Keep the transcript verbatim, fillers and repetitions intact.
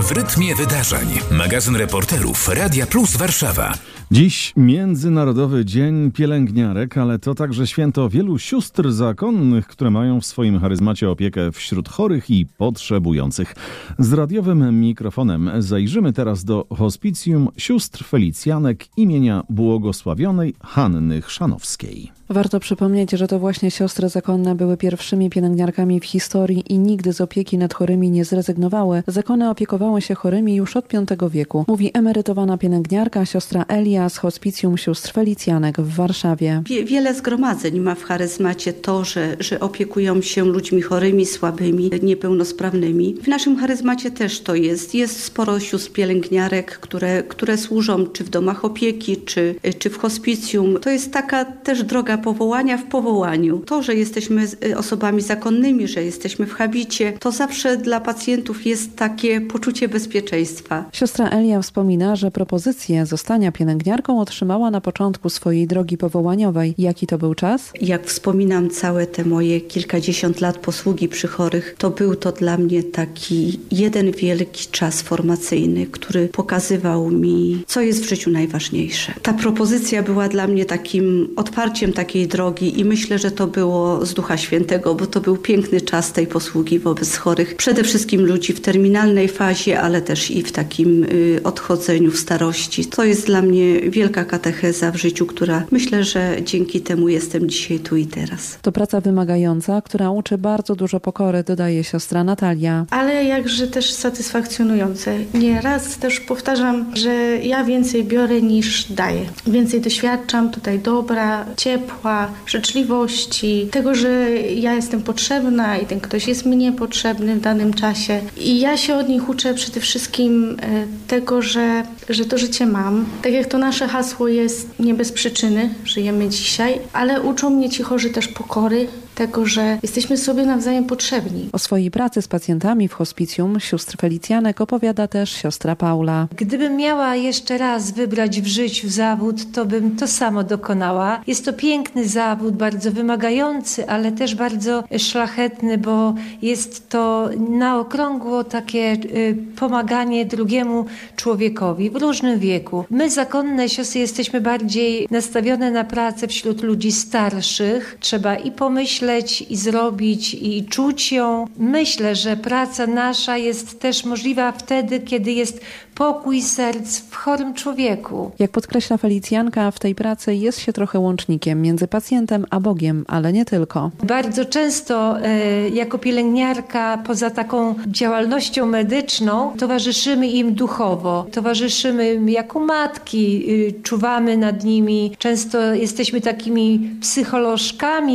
W rytmie wydarzeń. Magazyn reporterów Radia Plus Warszawa. Dziś Międzynarodowy Dzień Pielęgniarek, ale to także święto wielu sióstr zakonnych, które mają w swoim charyzmacie opiekę wśród chorych i potrzebujących. Z radiowym mikrofonem zajrzymy teraz do hospicjum sióstr Felicjanek imienia błogosławionej Hanny Chrzanowskiej. Warto przypomnieć, że to właśnie siostry zakonne były pierwszymi pielęgniarkami w historii i nigdy z opieki nad chorymi nie zrezygnowały. Zakonne opiekowały się chorymi już od piątego wieku. Mówi emerytowana pielęgniarka siostra Elia z hospicjum sióstr Felicjanek w Warszawie. Wie, wiele zgromadzeń ma w charyzmacie to, że, że opiekują się ludźmi chorymi, słabymi, niepełnosprawnymi. W naszym charyzmacie też to jest. Jest sporo sióstr pielęgniarek, które, które służą czy w domach opieki, czy, czy w hospicjum. To jest taka też droga powołania w powołaniu. To, że jesteśmy osobami zakonnymi, że jesteśmy w habicie, to zawsze dla pacjentów jest takie poczucie bezpieczeństwa. Siostra Elia wspomina, że propozycję zostania pielęgniarką otrzymała na początku swojej drogi powołaniowej. Jaki to był czas? Jak wspominam całe te moje kilkadziesiąt lat posługi przy chorych, to był to dla mnie taki jeden wielki czas formacyjny, który pokazywał mi, co jest w życiu najważniejsze. Ta propozycja była dla mnie takim otwarciem takiej drogi i myślę, że to było z Ducha Świętego, bo to był piękny czas tej posługi wobec chorych. Przede wszystkim ludzi w terminalnej fazie, ale też i w takim y, odchodzeniu w starości. To jest dla mnie wielka katecheza w życiu, która myślę, że dzięki temu jestem dzisiaj tu i teraz. To praca wymagająca, która uczy bardzo dużo pokory, dodaje siostra Natalia. Ale jakże też satysfakcjonujące. Nieraz też powtarzam, że ja więcej biorę niż daję. Więcej doświadczam tutaj dobra, ciepła, życzliwości, tego, że ja jestem potrzebna i ten ktoś jest mnie potrzebny w danym czasie. I ja się od nich uczę przede wszystkim tego, że, że to życie mam. Tak jak to nasze hasło jest, nie bez przyczyny, żyjemy dzisiaj, ale uczą mnie ci chorzy też pokory, tego, że jesteśmy sobie nawzajem potrzebni. O swojej pracy z pacjentami w hospicjum sióstr Felicjanek opowiada też siostra Paula. Gdybym miała jeszcze raz wybrać w życiu zawód, to bym to samo dokonała. Jest to piękny zawód, bardzo wymagający, ale też bardzo szlachetny, bo jest to na okrągło takie y, pomaganie drugiemu człowiekowi w różnym wieku. My, zakonne siostry, jesteśmy bardziej nastawione na pracę wśród ludzi starszych. Trzeba i pomyśleć, i zrobić, i czuć ją. Myślę, że praca nasza jest też możliwa wtedy, kiedy jest pokój serc w chorym człowieku. Jak podkreśla Felicjanka, w tej pracy jest się trochę łącznikiem między pacjentem a Bogiem, ale nie tylko. Bardzo często e, jako pielęgniarka, poza taką działalnością medyczną, towarzyszymy im duchowo. Towarzyszymy im jako matki, y, czuwamy nad nimi. Często jesteśmy takimi psycholożkami,